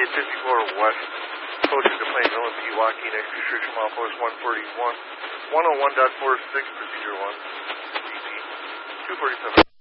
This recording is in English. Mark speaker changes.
Speaker 1: 5854 West, approaching to Plains Mill and Pewaukee, next restriction mile post 141, 101.46, procedure 1, DP 247.